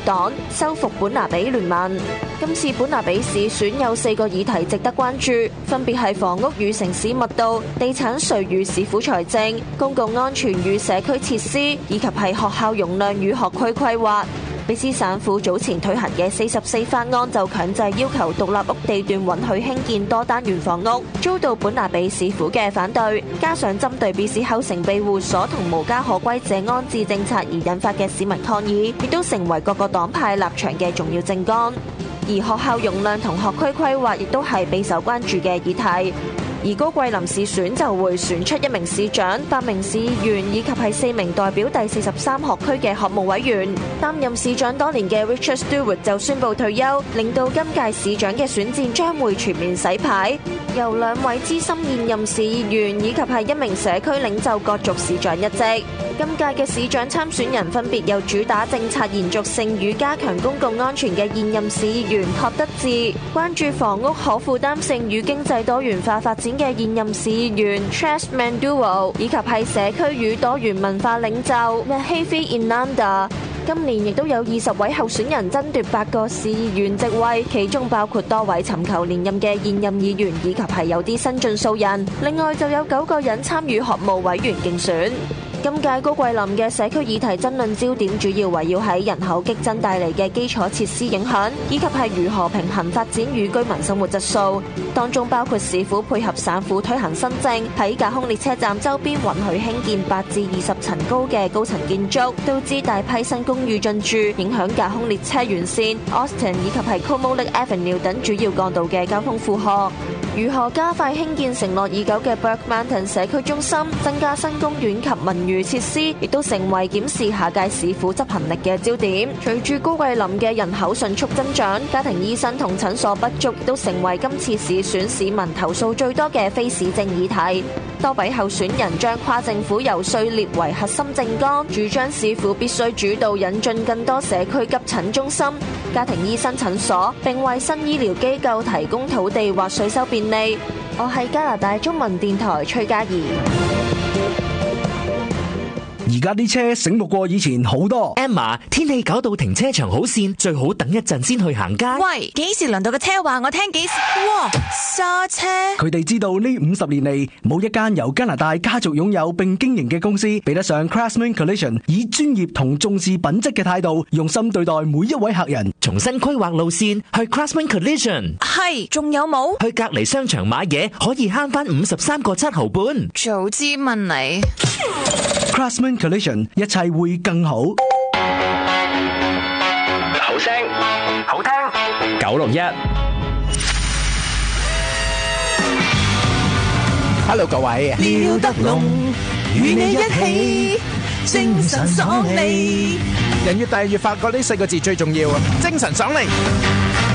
黨，收復本拿比聯盟。今次本拿比市選有4個議題值得關注，分別係房屋與城市密度、地產稅與市府財政、公共安全與社區設施，以及係學校容量與學區規劃。卑斯省府早前推行嘅44法案就強制要求獨立屋地段允許興建多單元房屋，遭到本拿比市府嘅反對。加上針對卑斯後城庇護所同無家可歸者安置政策而引發嘅市民抗議，亦都成為各個黨派立場嘅重要政綱。而學校容量同學區規劃亦都係備受關注嘅議題。而高貴林市選就會選出1名市長、8名市議員以及係4名代表第43學區嘅學務委員。擔任市長多年嘅 Richard Stewart 就宣布退休，令到今屆市長嘅選戰將會全面洗牌，由2位資深現任市議員以及係1名社區領袖角逐市長一職。今屆嘅市長參選人分別有主打政策延續性與加強公共安全嘅現任市議員托德志，關注房屋可負擔性與經濟多元化發展嘅現任市議員 Trash Manduo， 以及係社區與多元文化領袖 Mahathir Inamda。今年亦都有20位候選人爭奪8個市議員席位，其中包括多位尋求連任嘅現任議員，以及係有啲新晉素人。另外就有9個人參與學務委員競選。今屆高貴林嘅社區議題爭論焦點主要圍繞喺人口激增帶嚟嘅基礎設施影響，以及係如何平衡發展與居民生活質素。當中包括市府配合省府推行新政，喺架空列車站周邊允許興建8至20層高嘅高層建築，導致大批新公寓進駐，影響架空列車沿線、Austin 以及係 Comollic Avenue 等主要幹道嘅交通負荷。如何加快興建承諾已久嘅 Burke Mountain 社區中心，增加新公園及文娛設施，亦都成為檢視下屆市府執行力嘅焦點。隨住高貴林嘅人口迅速增長，家庭醫生同診所不足，亦都成為今次市選市民投訴最多嘅非市政議題。多位候選人將跨政府遊說列為核心政綱，主張市府必須主導引進更多社區急診中心、家庭醫生診所，並為新醫療機構提供土地或稅收便利。我係加拿大中文電台崔嘉怡。 而家啲車醒目過以前好多。 Emma， 天氣搞到停車場好跣，最好等一陣先去行街。 喂，幾時輪到個車話我聽幾時？哇，剎車！ 佢哋知道呢50年嚟，冇一間由加拿大家族擁有並經營嘅公司比得上 Craftsman Collision， 以專業同重視品質嘅態度，用心對待每一位客人。 重新規劃路線去 Craftsman Collision。 係，仲有冇？ 去隔離商場買嘢可以慳翻53個7毫半。 早知問你。 Craftsman Collision， 一切會更好。 好聲，好聽，961。Hello 各位， 廖德龍與你一起精神爽利。 人越大越發覺呢4個字最重要啊！精神爽利。